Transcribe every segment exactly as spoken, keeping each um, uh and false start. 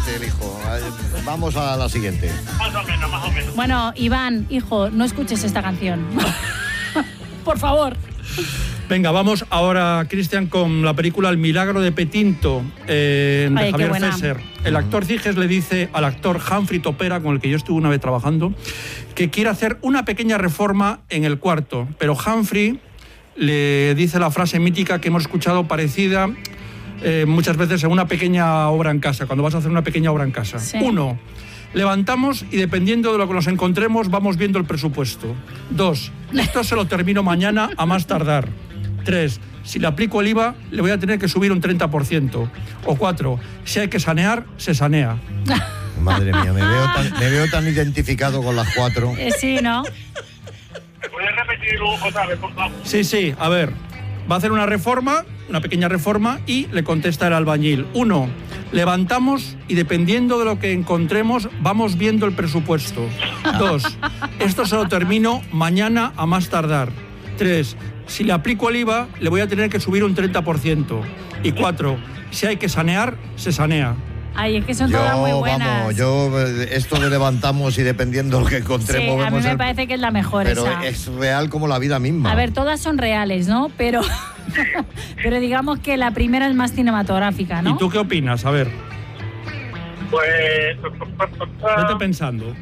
parece el hijo. Vamos a la siguiente. Más o menos, más o menos. Bueno, Iván, hijo, no escuches esta canción. Por favor. Venga, vamos ahora, Cristian, con la película El milagro de Petinto, eh, de Ay, Javier Fesser. El actor Ciges le dice al actor Humphrey Topera, con el que yo estuve una vez trabajando, que quiere hacer una pequeña reforma en el cuarto. Pero Humphrey le dice la frase mítica que hemos escuchado parecida eh, muchas veces en una pequeña obra en casa, cuando vas a hacer una pequeña obra en casa. Sí. Uno, levantamos y dependiendo de lo que nos encontremos vamos viendo el presupuesto. Dos, esto se lo termino mañana a más tardar. Tres, si le aplico el I V A le voy a tener que subir un treinta por ciento. O cuatro, si hay que sanear, se sanea. Madre mía, me veo tan, me veo tan identificado con las cuatro. Eh, sí, ¿no? ¿Me puedes repetirlo otra vez, por favor? Sí, sí, a ver, va a hacer una reforma, una pequeña reforma, y le contesta el albañil. Uno, levantamos y dependiendo de lo que encontremos, vamos viendo el presupuesto. Dos, esto se lo termino mañana a más tardar. Tres, si le aplico el I V A, le voy a tener que subir un treinta por ciento. Y cuatro, si hay que sanear, se sanea. Ay, es que son Yo, todas muy buenas. vamos, yo esto de levantamos y dependiendo de lo que Sí, encontremos... a mí vemos me el- parece que es la mejor Pero esa. es real como la vida misma. A ver, todas son reales, ¿no? Pero, pero digamos que la primera es más cinematográfica, ¿no? ¿Y tú qué opinas? A ver, Pues... vete pensando.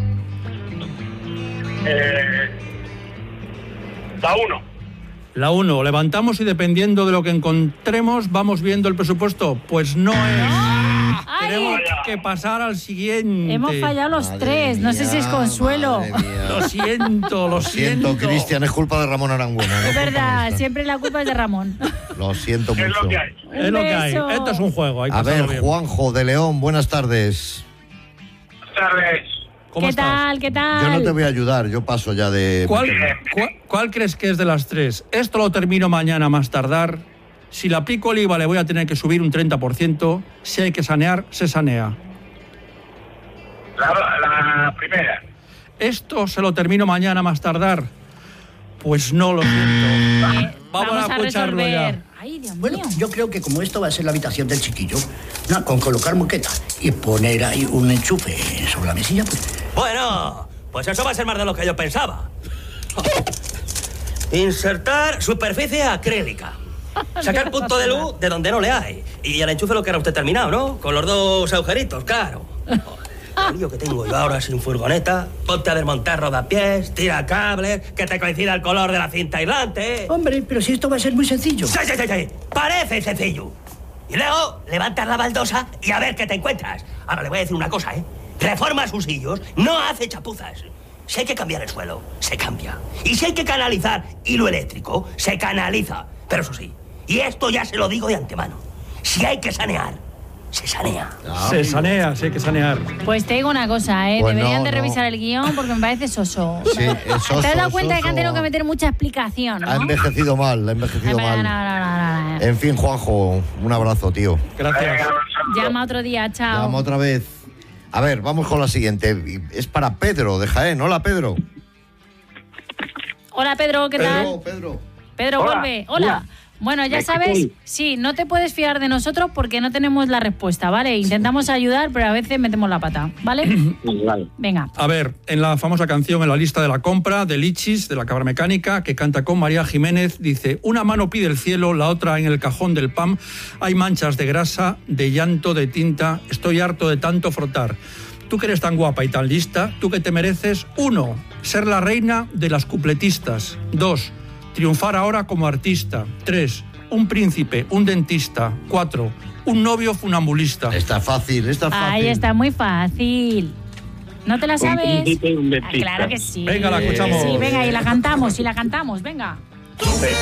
Eh, la uno. La uno, levantamos y dependiendo de lo que encontremos, vamos viendo el presupuesto. Pues no es. ¡Ay! Tenemos que pasar al siguiente. Hemos fallado los Madre tres. No sé si es mía, consuelo. madre mía. Lo siento, lo Lo siento, siento. Cristian, es culpa de Ramón Arangüena. ¿no? Es verdad, Culpa siempre la culpa es de Ramón. nuestra. Lo siento ¿Qué es mucho. lo que hay? Es lo que hay. Un beso. Esto es un juego. Hay que A ver, pasarlo bien. Juanjo de León, buenas tardes. Buenas tardes. ¿Cómo ¿Qué estás? tal? ¿Qué tal? Yo no te voy a ayudar, yo paso ya de... ¿Cuál, cuál, cuál crees que es de las tres? Esto lo termino mañana a más tardar. Si le aplico el I V A le voy a tener que subir un treinta por ciento. Si hay que sanear, se sanea. La, la primera. Esto se lo termino mañana a más tardar. Pues no, lo siento. Eh, Vamos a escucharlo resolver. ya. Ay, Dios Bueno, mío. yo creo que como esto va a ser la habitación del chiquillo, no, con colocar moqueta y poner ahí un enchufe sobre la mesilla, pues... Bueno, pues eso va a ser más de lo que yo pensaba. Insertar superficie acrílica. Sacar punto de luz de donde no le hay. Y el enchufe lo que era usted terminado, ¿no? Con los dos agujeritos, claro. Joder, el lío que tengo yo ahora sin furgoneta. Ponte a desmontar rodapiés, tira cables, que te coincida el color de la cinta aislante. Hombre, pero si esto va a ser muy sencillo. Sí, sí, sí, sí. Parece sencillo. Y luego levantas la baldosa y a ver qué te encuentras. Ahora le voy a decir una cosa, ¿eh? Reforma sus sillos, no hace chapuzas. Si hay que cambiar el suelo, se cambia. Y si hay que canalizar hilo eléctrico, se canaliza. Pero eso sí, y esto ya se lo digo de antemano, si hay que sanear, se sanea. Se sanea, sí hay que sanear. Pues te digo una cosa, ¿eh? Pues Deberían no, de no. revisar el guión porque me parece soso. Sí, es soso, ¿Te has dado cuenta de que han soso. tenido que meter mucha explicación, no? Ha envejecido mal, ha Ay, envejecido no, mal. no, no, no, no. En fin, Juanjo, un abrazo, tío. Gracias. Llama otro día, chao. Llama otra vez. A ver, vamos con la siguiente. Es para Pedro de Jaén. Hola, Pedro. Hola, Pedro, ¿qué tal? Pedro, Pedro. Pedro, Hola. vuelve. Hola. Bueno, ya ¿Me sabes, escucháis? sí, no te puedes fiar de nosotros porque no tenemos la respuesta, ¿vale? Intentamos ayudar, pero a veces metemos la pata, ¿vale? Vale. Venga. A ver, en la famosa canción En la lista de la compra de Lichis, de la Cabra Mecánica, que canta con María Jiménez, dice: una mano pide el cielo, la otra en el cajón del P A M. Hay manchas de grasa, de llanto, de tinta. Estoy harto de tanto frotar. Tú que eres tan guapa y tan lista, tú que te mereces, uno, ser la reina de las cupletistas. Dos, triunfar ahora como artista. Tres, un príncipe, un dentista. Cuatro, un novio funambulista. Está fácil, está fácil. Ahí está muy fácil. ¿No te la Un sabes? príncipe y un Ah, dentista. claro que sí. Venga, la escuchamos. Sí, venga, y la cantamos, y la cantamos, venga.